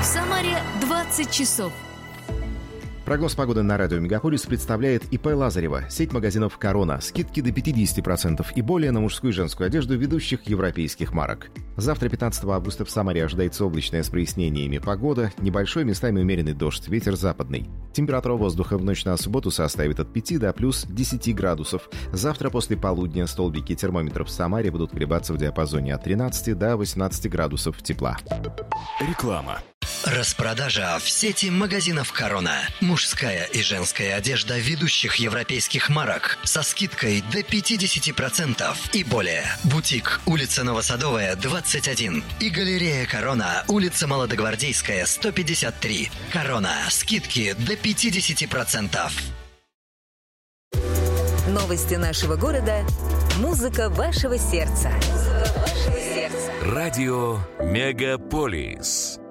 Самаре 20 часов. Прогноз погоды на радио «Мегаполис» представляет ИП Лазарева. Сеть магазинов «Корона». Скидки до 50% и более на мужскую и женскую одежду ведущих европейских марок. Завтра, 15 августа, в Самаре ожидается облачная с прояснениями погода, небольшой, местами умеренный дождь, ветер западный. Температура воздуха в ночь на субботу составит от 5 до плюс 10 градусов. Завтра после полудня столбики термометров в Самаре будут колебаться в диапазоне от 13 до 18 градусов тепла. Реклама. Распродажа в сети магазинов «Корона». Мужская и женская одежда ведущих европейских марок со скидкой до 50% и более. Бутик, улица Новосадовая, 21. И галерея «Корона», улица Молодогвардейская, 153. «Корона». Скидки до 50%. Новости нашего города. Музыка вашего сердца. Радио «Мегаполис».